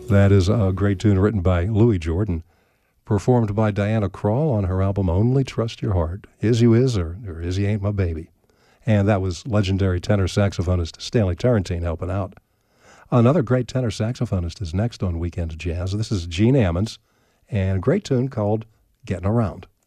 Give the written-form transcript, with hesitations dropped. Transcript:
That is a great tune written by Louis Jordan, performed by Diana Krall on her album Only Trust Your Heart. Is You Is or Is You Ain't My Baby. And that was legendary tenor saxophonist Stanley Tarantine helping out. Another great tenor saxophonist is next on Weekend Jazz. This is Gene Ammons, and a great tune called Getting Around.